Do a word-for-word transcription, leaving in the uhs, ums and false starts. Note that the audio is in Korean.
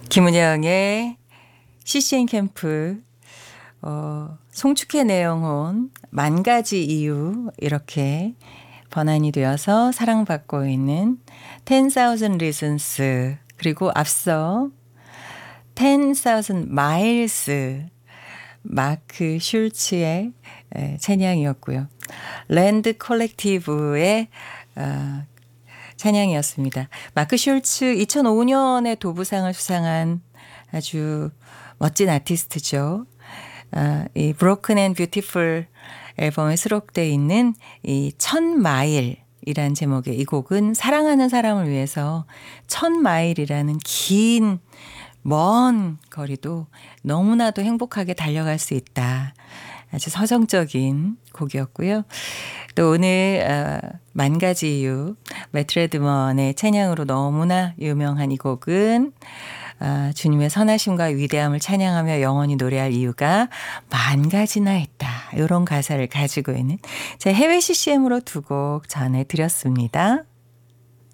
김은영의 씨씨엔 캠프, 어, 송축회 내영혼, 만 가지 이유, 이렇게 번안이 되어서 사랑받고 있는 ten thousand reasons, 그리고 앞서 ten thousand miles, 마크 슐츠의 찬양이었고요. 랜드 콜렉티브의 어, 찬양이었습니다. 마크 슐츠 이천오 년에 도부상을 수상한 아주 멋진 아티스트죠. 아, 이 브로큰 앤 뷰티풀 앨범에 수록되어 있는 이 천 마일이란 제목의 이 곡은 사랑하는 사람을 위해서 천 마일이라는 긴 먼 거리도 너무나도 행복하게 달려갈 수 있다. 아주 서정적인 곡이었고요. 또 오늘 어, 만 가지 이유, 매트 레드먼의 찬양으로 너무나 유명한 이 곡은 어, 주님의 선하심과 위대함을 찬양하며 영원히 노래할 이유가 만 가지나 있다. 이런 가사를 가지고 있는 제 해외 씨씨엠으로 두 곡 전해드렸습니다.